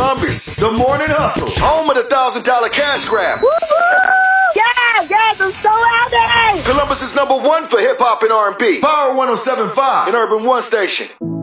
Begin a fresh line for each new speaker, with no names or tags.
Columbus, the Morning Hustle, home of the $1,000 cash grab.
Yes, I'm so happy!
Columbus is #1 for hip hop and R&B. Power 107.5 and Urban One Station.